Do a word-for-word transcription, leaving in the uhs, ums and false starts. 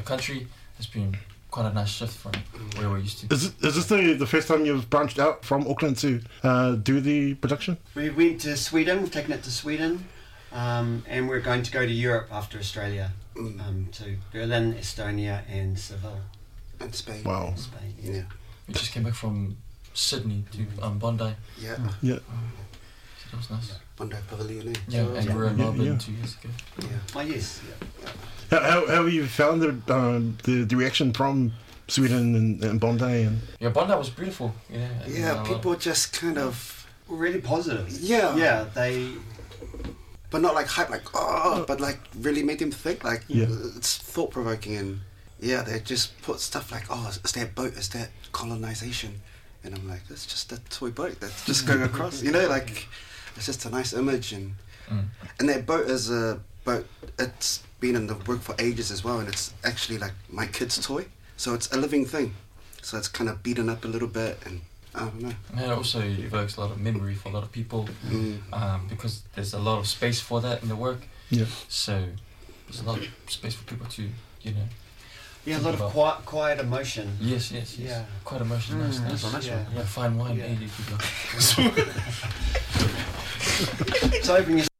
country. It's been quite a nice shift from where we're used to. Is, it, is this the, the first time you've branched out from Auckland to uh, do the production? We went to Sweden, we've taken it to Sweden, um, and we're going to go to Europe after Australia, um, to Berlin, Estonia and Seville. And Spain. Wow. And Spain, yeah. Yeah. We just came back from Sydney to um, Bondi. Yeah. Yeah. So that was nice. Bondi Pavilion. Eh? Yeah, So, and yeah. we were in Yeah, Melbourne yeah. two years ago. Yeah. Oh yes, yeah. How, how, how have you found the, um, the, the reaction from Sweden and, and Bondi? And Yeah, Bondi was beautiful. Yeah, and, Yeah, uh, people just kind of, Really positive. yeah, Yeah, they, but not like hype, like oh, but like really made them think. Like Yeah. it's thought provoking, and yeah, they just put stuff like, oh, is that boat? Is that colonization? And I'm like, it's just a toy boat that's just going across. You know, like it's just a nice image, and Mm. and that boat is a boat. It's been in the work for ages as well, and it's actually like my kid's toy. So it's a living thing. So it's kind of beaten up a little bit, and I don't know. And it also evokes a lot of memory for a lot of people Mm. um, because there's a lot of space for that in the work. yeah. So there's a lot of space for people to, you know. yeah, a lot of About- quiet, quiet emotion. Yes, yes, yes. Yeah. Quite emotional. Nice, Mm, nice. that's a nice one. Yeah, fine wine. Yeah. Yeah. You could go. So open your